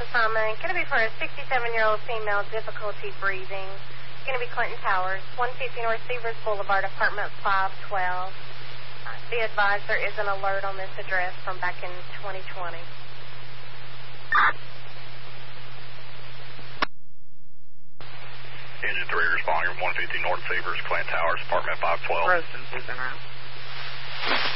assignment. Going to be for a 67-year-old female, difficulty breathing. Going to be Clinton Towers, 150 North Severs Boulevard, apartment 512. Be advised there is an alert on this address from back in 2020. Engine 3 responding from 150 North Severs, Clinton Towers, apartment 512. Rosen's is around.